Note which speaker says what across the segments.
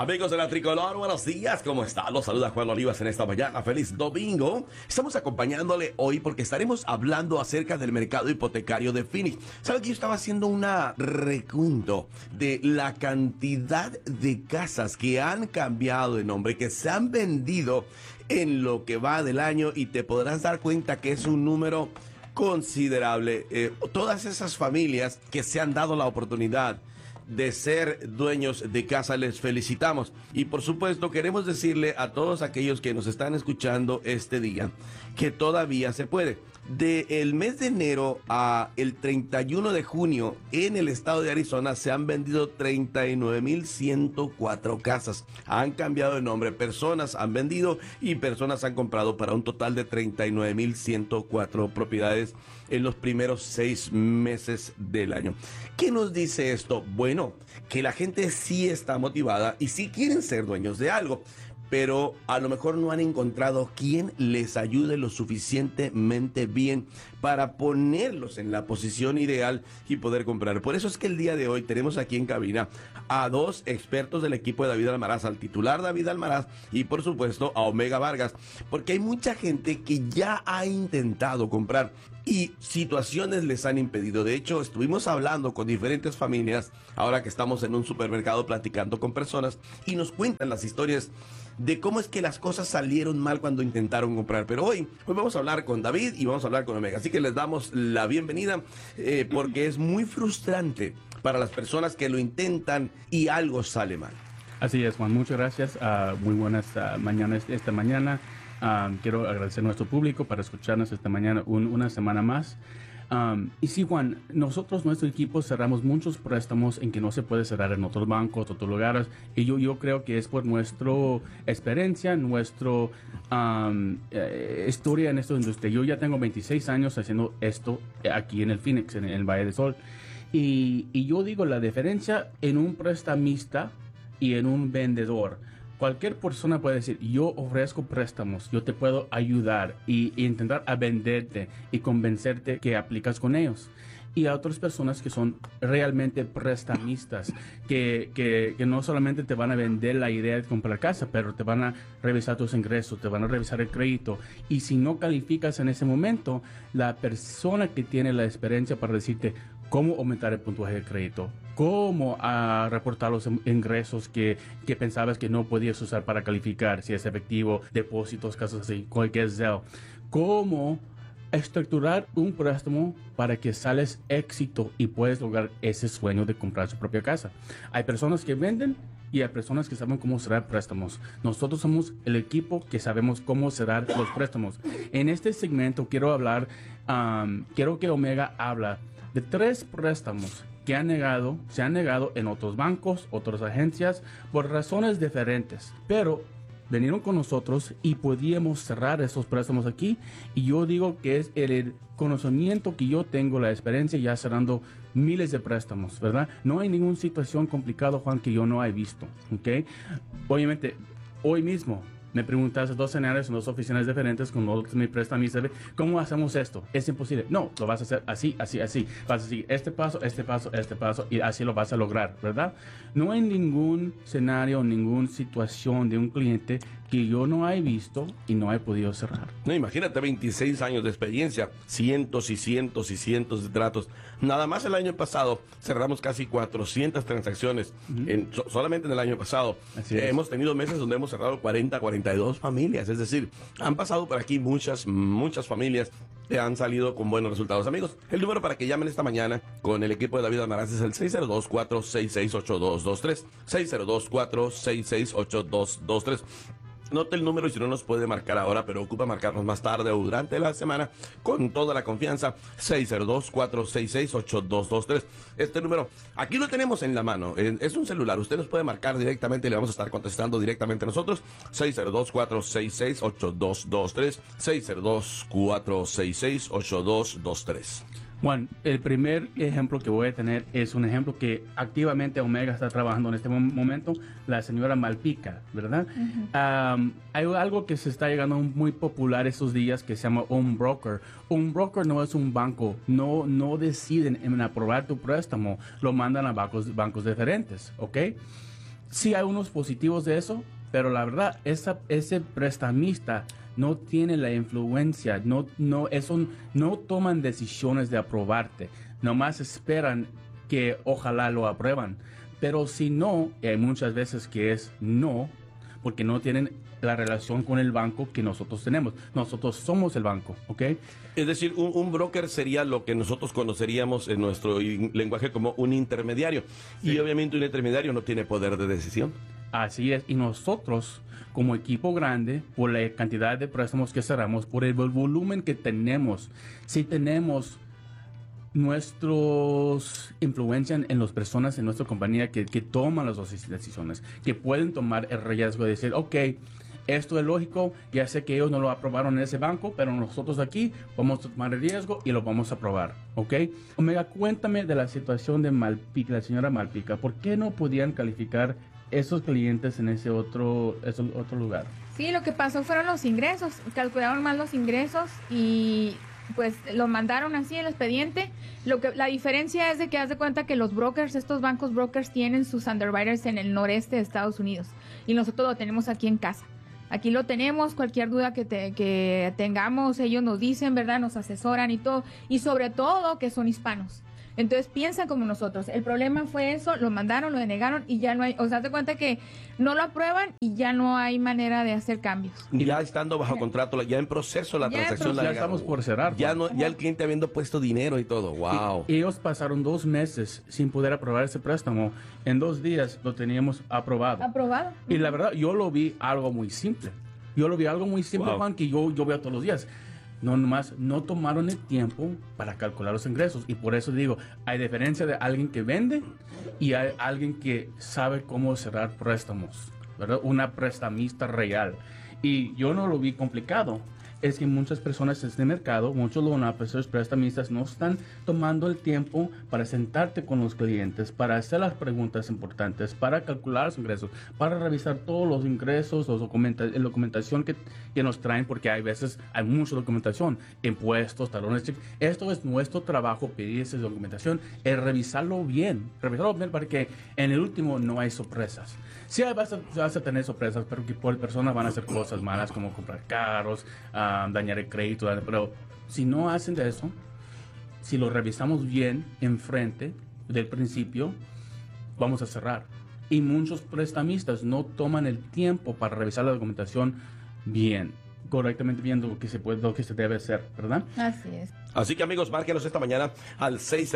Speaker 1: Amigos de la Tricolor, buenos días, ¿cómo está? Los saluda Juan Olivas en esta mañana. Feliz domingo. Estamos acompañándole hoy porque estaremos hablando acerca del mercado hipotecario de Phoenix. ¿Sabe que yo estaba haciendo una recuento de la cantidad de casas que han cambiado de nombre, que se han vendido en lo que va del año, y te podrás dar cuenta que es un número considerable? Todas esas familias que se han dado la oportunidad de ser dueños de casa, les felicitamos. Y por supuesto queremos decirle a todos aquellos que nos están escuchando este día que todavía se puede. Del mes de enero a el 31 de junio en el estado de Arizona se han vendido 39,104 casas. Han cambiado de nombre, personas han vendido y personas han comprado, para un total de 39,104 propiedades en los primeros 6 meses del año. ¿Qué nos dice esto? Bueno, que la gente sí está motivada y sí quieren ser dueños de algo, pero a lo mejor no han encontrado quien les ayude lo suficientemente bien para ponerlos en la posición ideal y poder comprar. Por eso es que el día de hoy tenemos aquí en cabina a dos expertos del equipo de David Almaraz, al titular David Almaraz y por supuesto a Omega Vargas, porque hay mucha gente que ya ha intentado comprar y situaciones les han impedido. De hecho, estuvimos hablando con diferentes familias, ahora que estamos en un supermercado platicando con personas, y nos cuentan las historias de cómo es que las cosas salieron mal cuando intentaron comprar. Pero hoy vamos a hablar con David y vamos a hablar con Omega. Así que les damos la bienvenida, porque es muy frustrante para las personas que lo intentan y algo sale mal.
Speaker 2: Así es, Juan. Muchas gracias. Muy buenas mañanas esta mañana. Quiero agradecer a nuestro público para escucharnos esta mañana una semana más. Y sí, Juan, nuestro equipo cerramos muchos préstamos en que no se puede cerrar en otros bancos, otros lugares. Y yo creo que es por nuestra experiencia, nuestra historia en esta industria. Yo ya tengo 26 años haciendo esto aquí en el Phoenix, en el Valle del Sol. Y yo digo la diferencia en un prestamista y en un vendedor. Cualquier persona puede decir, yo ofrezco préstamos, yo te puedo ayudar y intentar a venderte y convencerte que aplicas con ellos. Y a otras personas que son realmente prestamistas, que no solamente te van a vender la idea de comprar casa, pero te van a revisar tus ingresos, te van a revisar el crédito. Y si no calificas en ese momento, la persona que tiene la experiencia para decirte cómo aumentar el puntaje de crédito, cómo reportar los ingresos que pensabas que no podías usar para calificar, si es efectivo, depósitos, casos así, cualquier Zelle, cómo estructurar un préstamo para que sales éxito y puedes lograr ese sueño de comprar su propia casa. Hay personas que venden y hay personas que saben cómo cerrar préstamos. Nosotros somos el equipo que sabemos cómo cerrar los préstamos. En este segmento quiero que Omega habla de 3 préstamos que se han negado en otros bancos, otras agencias, por razones diferentes, pero vinieron con nosotros y podíamos cerrar esos préstamos aquí. Y yo digo que es el conocimiento que yo tengo, la experiencia ya cerrando miles de préstamos, ¿verdad? No hay ninguna situación complicada, Juan, que yo no haya visto, ¿ok? Obviamente, hoy mismo me preguntaste 2 escenarios en 2 oficinas diferentes con otros mi prestamista. ¿Cómo hacemos esto? Es imposible. No, lo vas a hacer así, así, así. Vas a seguir este paso, y así lo vas a lograr, ¿verdad? No hay ningún escenario, ninguna situación de un cliente que yo no haya visto y no haya podido cerrar.
Speaker 1: No, imagínate, 26 años de experiencia, cientos y cientos y cientos de tratos. Nada más el año pasado cerramos casi 400 transacciones, solamente en el año pasado. Hemos tenido meses donde hemos cerrado 40, 42 familias, es decir, han pasado por aquí muchas familias que han salido con buenos resultados. Amigos, el número para que llamen esta mañana con el equipo de David Almaraz es el 602-466-8223, 602-466-8223. Note el número y si no nos puede marcar ahora, pero ocupa marcarnos más tarde o durante la semana con toda la confianza. 602-466-8223. Este número, aquí lo tenemos en la mano. Es un celular. Usted nos puede marcar directamente y le vamos a estar contestando directamente a nosotros. 602-466-8223. 602-466-8223.
Speaker 2: Juan, el primer ejemplo que voy a tener es un ejemplo que activamente Omega está trabajando en este momento, la señora Malpica, ¿verdad? Hay algo que se está llegando muy popular estos días que se llama un broker. Un broker no es un banco, no deciden en aprobar tu préstamo, lo mandan a bancos diferentes, ¿ok? Sí hay unos positivos de eso, pero la verdad, ese prestamista no tiene la influencia, no toman decisiones de aprobarte, nomás esperan que ojalá lo aprueban. Pero si no, y hay muchas veces que es no, porque no tienen la relación con el banco que nosotros tenemos. Nosotros somos el banco, ¿ok?
Speaker 1: Es decir, un broker sería lo que nosotros conoceríamos en nuestro lenguaje como un intermediario. Sí. Y obviamente un intermediario no tiene poder de decisión.
Speaker 2: Así es. Y nosotros, como equipo grande, por la cantidad de préstamos que cerramos, por el volumen que tenemos, si tenemos nuestros influencia en las personas en nuestra compañía que toman las decisiones, que pueden tomar el riesgo de decir, ok, esto es lógico, ya sé que ellos no lo aprobaron en ese banco, pero nosotros aquí vamos a tomar el riesgo y lo vamos a aprobar, ¿ok? Omega, cuéntame de la situación de Malpica, la señora Malpica. ¿Por qué no podían calificar esos clientes en ese otro lugar?
Speaker 3: Sí, lo que pasó fueron los ingresos. Calcularon mal los ingresos y pues lo mandaron así el expediente. La diferencia es de que haz de cuenta que los brokers, estos bancos brokers tienen sus underwriters en el noreste de Estados Unidos y nosotros lo tenemos aquí en casa. Aquí lo tenemos, cualquier duda que tengamos, ellos nos dicen, ¿verdad? Nos asesoran y todo. Y sobre todo que son hispanos. Entonces piensan como nosotros. El problema fue eso, lo mandaron, lo denegaron y ya no hay, o sea, haz de cuenta que no lo aprueban y ya no hay manera de hacer cambios.
Speaker 1: Ya estando bajo contrato, ya en proceso la transacción.
Speaker 2: Ya estamos por cerrar.
Speaker 1: Ya el cliente habiendo puesto dinero y todo. Wow.
Speaker 2: Y ellos pasaron 2 meses sin poder aprobar ese préstamo. En 2 días lo teníamos aprobado. Y la verdad, yo lo vi algo muy simple. Wow. Juan, que yo veo todos los días. No tomaron el tiempo para calcular los ingresos. Y por eso digo, hay diferencia de alguien que vende y hay alguien que sabe cómo cerrar préstamos, ¿verdad? Una prestamista real. Y yo no lo vi complicado. Es que muchas personas en este mercado, muchos loan officers, prestamistas, no están tomando el tiempo para sentarte con los clientes, para hacer las preguntas importantes, para calcular los ingresos, para revisar todos los ingresos, la documentación que nos traen, porque hay veces hay mucha documentación, impuestos, talones. Esto es nuestro trabajo, pedir esa documentación, es revisarlo bien para que en el último no hay sorpresas. Sí, vas a tener sorpresas, pero que por personas van a hacer cosas malas como comprar carros, dañar el crédito, pero si no hacen de eso, si lo revisamos bien enfrente del principio, vamos a cerrar. Y muchos prestamistas no toman el tiempo para revisar la documentación bien, correctamente viendo lo que se debe hacer, ¿verdad?
Speaker 3: Así es.
Speaker 1: Así que amigos, márquenos esta mañana al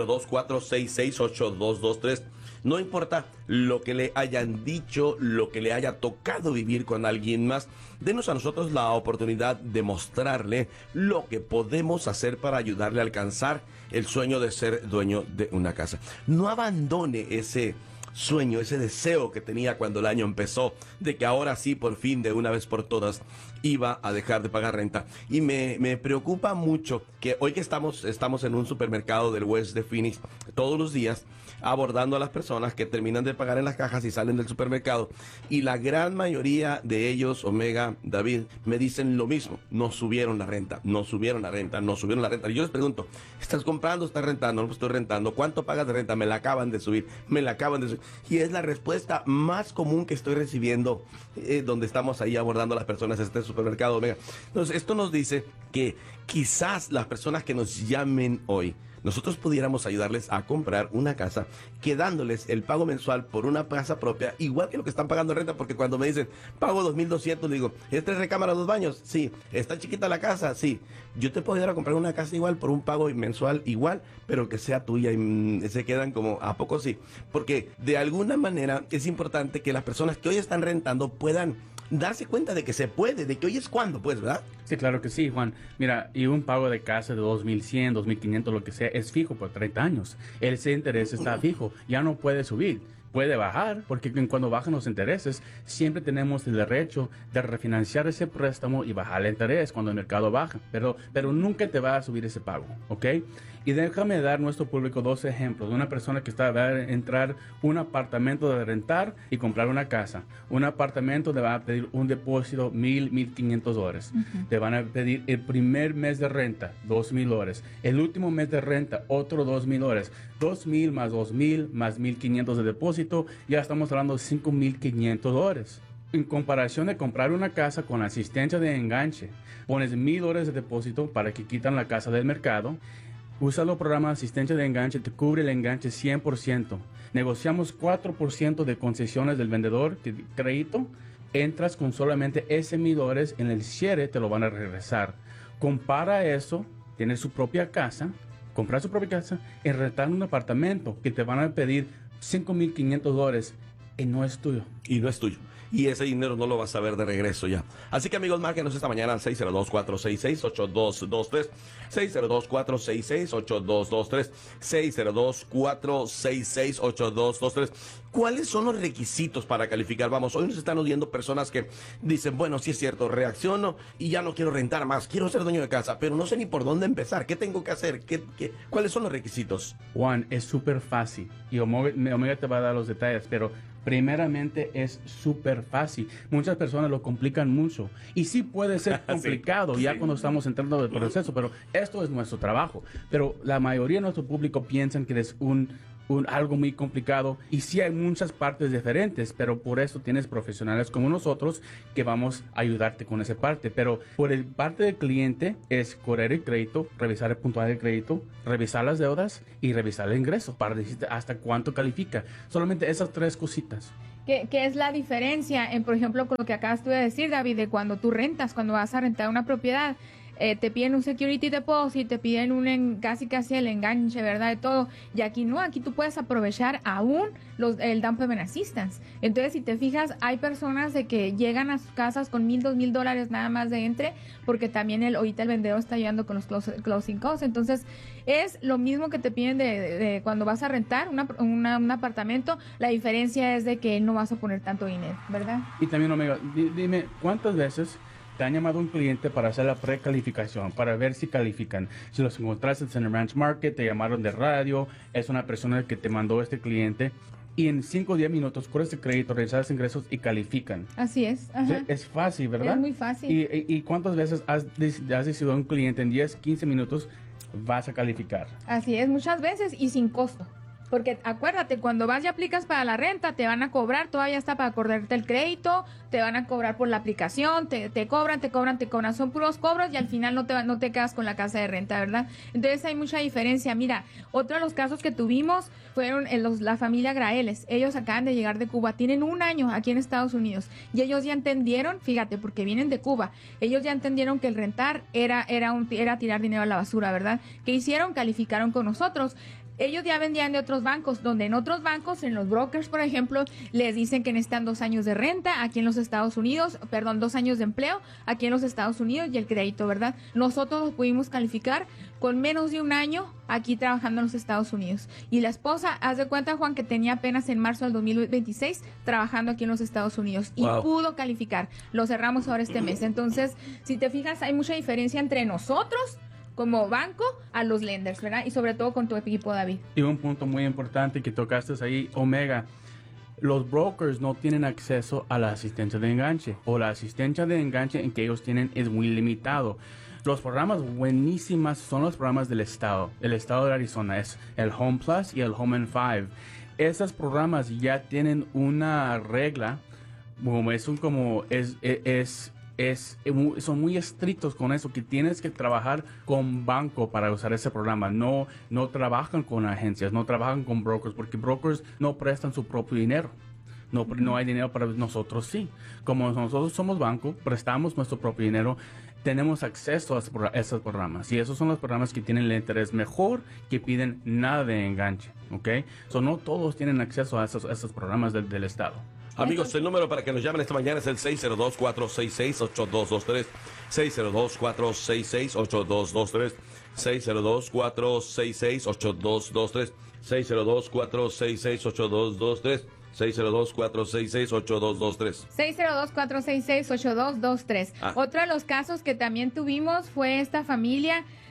Speaker 1: 602-466-8223. No importa lo que le hayan dicho, lo que le haya tocado vivir con alguien más, denos a nosotros la oportunidad de mostrarle lo que podemos hacer para ayudarle a alcanzar el sueño de ser dueño de una casa. No abandone ese sueño, ese deseo que tenía cuando el año empezó, de que ahora sí, por fin, de una vez por todas, iba a dejar de pagar renta. Y me preocupa mucho que hoy que estamos en un supermercado del West de Phoenix, todos los días, abordando a las personas que terminan de pagar en las cajas y salen del supermercado, y la gran mayoría de ellos, Omega, David, me dicen lo mismo: no subieron la renta. Y yo les pregunto, ¿estás comprando o estás rentando? No, pues estoy rentando. ¿Cuánto pagas de renta? Me la acaban de subir. Y es la respuesta más común que estoy recibiendo donde estamos ahí abordando a las personas en este supermercado, Omega. Entonces, esto nos dice que quizás las personas que nos llamen hoy, nosotros pudiéramos ayudarles a comprar una casa, quedándoles el pago mensual por una casa propia, igual que lo que están pagando renta, porque cuando me dicen, pago 2,200, le digo, ¿es 3 recámaras, 2 baños? Sí. ¿Está chiquita la casa? Sí. Yo te puedo ayudar a comprar una casa igual por un pago mensual igual, pero que sea tuya, y se quedan como, ¿a poco sí? Porque de alguna manera es importante que las personas que hoy están rentando puedan darse cuenta de que se puede, de que hoy es cuando, pues, ¿verdad?
Speaker 2: Sí, claro que sí, Juan. Mira, y un pago de casa de 2,100, 2,500, lo que sea, es fijo por 30 años. Ese interés está fijo, ya no puede subir. Puede bajar, porque cuando bajan los intereses, siempre tenemos el derecho de refinanciar ese préstamo y bajar el interés cuando el mercado baja, pero nunca te va a subir ese pago, ¿ok? Y déjame dar a nuestro público 2 ejemplos de una persona que va a entrar un apartamento de rentar y comprar una casa. Un apartamento le va a pedir un depósito $1,500. Te van a pedir el primer mes de renta, $2,000. El último mes de renta, otro $2,000. $2,000 más $2,000 más $1,500 de depósito, ya estamos hablando de $5,500. En comparación de comprar una casa con asistencia de enganche, pones $1,000 de depósito para que quitan la casa del mercado. Usa los programas de asistencia de enganche, te cubre el enganche 100%. Negociamos 4% de concesiones del vendedor de crédito. Entras con solamente ese $1,000, en el cierre te lo van a regresar. Compara eso, tienes su propia casa, comprar su propia casa y rentar un apartamento que te van a pedir $5,500 y no es tuyo.
Speaker 1: Y no es tuyo. Y ese dinero no lo vas a ver de regreso ya. Así que amigos, márquenos esta mañana al 602-466-8223, 602-466-8223, 602-466-8223. ¿Cuáles son los requisitos para calificar? Vamos, hoy nos están oyendo personas que dicen, bueno, sí es cierto, reacciono y ya no quiero rentar más, quiero ser dueño de casa, pero no sé ni por dónde empezar. ¿Qué tengo que hacer? ¿Cuáles son los requisitos?
Speaker 2: Juan, es súper fácil y Omega te va a dar los detalles, pero primeramente es súper fácil. Muchas personas lo complican mucho y sí puede ser complicado ya cuando estamos entrando en el proceso, pero esto es nuestro trabajo. Pero la mayoría de nuestro público piensan que es algo muy complicado y sí hay muchas partes diferentes, pero por eso tienes profesionales como nosotros que vamos a ayudarte con esa parte. Pero por el parte del cliente es correr el crédito, revisar el puntaje del crédito, revisar las deudas y revisar el ingreso para decirte hasta cuánto califica. Solamente esas 3 cositas.
Speaker 3: ¿Qué es la diferencia en, por ejemplo, con lo que acabas tú de decir, David, de cuando tú rentas, cuando vas a rentar una propiedad? Te piden un security deposit, te piden casi el enganche, ¿verdad? De todo. Y aquí no, aquí tú puedes aprovechar aún el down payment assistance. Entonces, si te fijas, hay personas de que llegan a sus casas con $1,000, $2,000 nada más de entre, porque también ahorita el vendedor está ayudando con los closing costs. Entonces, es lo mismo que te piden de cuando vas a rentar un apartamento. La diferencia es de que no vas a poner tanto dinero, ¿verdad?
Speaker 2: Y también, Omega, dime, ¿cuántas veces te han llamado un cliente para hacer la precalificación, para ver si califican? Si los encontraste en el Ranch Market, te llamaron de radio, es una persona que te mandó este cliente, y en 5 o 10 minutos corres el crédito, revisas ingresos y califican.
Speaker 3: Así es. Ajá.
Speaker 2: ¿Sí? Es fácil, ¿verdad?
Speaker 3: Es muy fácil.
Speaker 2: ¿Y cuántas veces has decidido a un cliente en 10, 15 minutos vas a calificar?
Speaker 3: Así es, muchas veces y sin costo. Porque acuérdate, cuando vas y aplicas para la renta, te van a cobrar, todavía está para acordarte el crédito, te van a cobrar por la aplicación, te cobran, son puros cobros y al final no te quedas con la casa de renta, ¿verdad? Entonces hay mucha diferencia. Mira, otro de los casos que tuvimos fueron la familia Graeles. Ellos acaban de llegar de Cuba, tienen 1 año aquí en Estados Unidos y ellos ya entendieron, fíjate, porque vienen de Cuba, ellos ya entendieron que el rentar era tirar dinero a la basura, ¿verdad? ¿Qué hicieron? Calificaron con nosotros. Ellos ya vendían de otros bancos, donde en otros bancos, en los brokers, por ejemplo, les dicen que necesitan 2 años de renta aquí en los Estados Unidos, 2 años de empleo aquí en los Estados Unidos y el crédito, ¿verdad? Nosotros los pudimos calificar con menos de 1 año aquí trabajando en los Estados Unidos. Y la esposa, haz de cuenta, Juan, que tenía apenas en marzo del 2026 trabajando aquí en los Estados Unidos y pudo calificar. Lo cerramos ahora este mes. Entonces, si te fijas, hay mucha diferencia entre nosotros como banco a los lenders, ¿verdad? Y sobre todo con tu equipo, David.
Speaker 2: Y un punto muy importante que tocaste ahí, Omega, los brokers no tienen acceso a la asistencia de enganche, o la asistencia de enganche en que ellos tienen es muy limitado. Los programas buenísimas son los programas del estado de Arizona, es el Home Plus y el Home in 5. Esos programas ya tienen una regla, son muy estrictos con eso, que tienes que trabajar con banco para usar ese programa. No trabajan con agencias, no trabajan con brokers, porque brokers no prestan su propio dinero. No hay dinero para nosotros, sí. Como nosotros somos banco, prestamos nuestro propio dinero, tenemos acceso a esos programas. Y esos son los programas que tienen el interés mejor, que piden nada de enganche, ¿ok? No todos tienen acceso a esos programas del Estado.
Speaker 1: Amigos, el número para que nos llamen esta mañana es el 602-466-8223, 602-466-8223, 602-466-8223, 602-466-8223, 602-466-8223.
Speaker 3: 602-466-8223. Otro de los casos que también tuvimos fue esta familia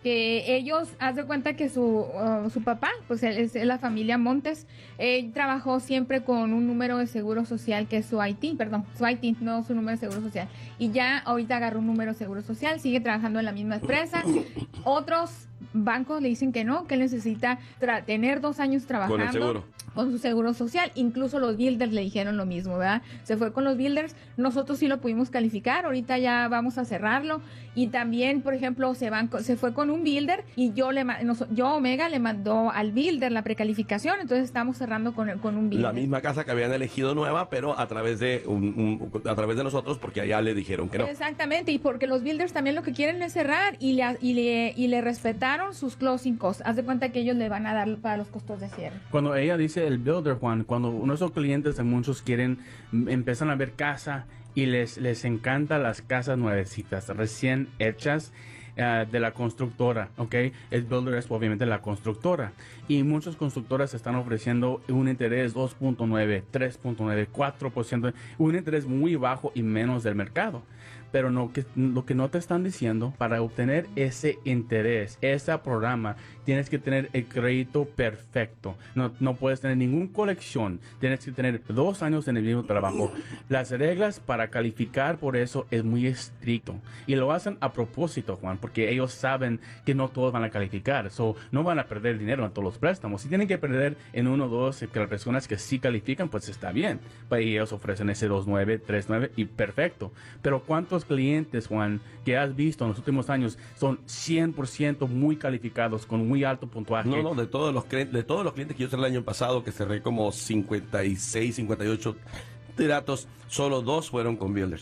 Speaker 3: que ellos, haz de cuenta que su papá, pues él es la familia Montes, trabajó siempre con un número de seguro social que es su IT, no su número de seguro social. Y ya ahorita agarró un número de seguro social, sigue trabajando en la misma empresa. Otros bancos le dicen que no, que él necesita tener 2 años trabajando
Speaker 1: con el seguro,
Speaker 3: con su seguro social. Incluso los builders le dijeron lo mismo, ¿verdad? Se fue con los builders, nosotros sí lo pudimos calificar, ahorita ya vamos a cerrarlo. Y también, por ejemplo, se fue con un builder y yo Omega le mandó al builder la precalificación, entonces estamos cerrando con un builder.
Speaker 1: la misma casa que habían elegido nueva, pero a través de a través de nosotros, porque allá le dijeron que no.
Speaker 3: Exactamente, y porque los builders también lo que quieren es cerrar y le respetaron sus closing costs. Haz de cuenta que ellos le van a dar para los costos de cierre.
Speaker 2: Cuando ella dice el builder, Juan, cuando nuestros clientes, muchos empiezan a ver casa y les encanta las casas nuevecitas, recién hechas, de la constructora, ¿ok? El builder es obviamente la constructora. Y muchas constructoras están ofreciendo un interés 2.9, 3.9, 4%, un interés muy bajo y menos del mercado. Pero lo que no te están diciendo, para obtener ese interés, ese programa, tienes que tener el crédito perfecto. No puedes tener ninguna colección. Tienes que tener 2 años en el mismo trabajo. Las reglas para calificar por eso es muy estricto. Y lo hacen a propósito, Juan, porque ellos saben que no todos van a calificar. No van a perder dinero en todos los préstamos. Si tienen que perder en 1 o 2, que las personas que sí califican, pues está bien. Y ellos ofrecen ese 2.9, 3.9 y perfecto. Pero ¿cuántos clientes, Juan, que has visto en los últimos años son 100% muy calificados, con muy alto puntuaje?
Speaker 1: No, de todos los clientes que yo cerré el año pasado, que cerré como 56, 58 tratos, solo 2 fueron con builders.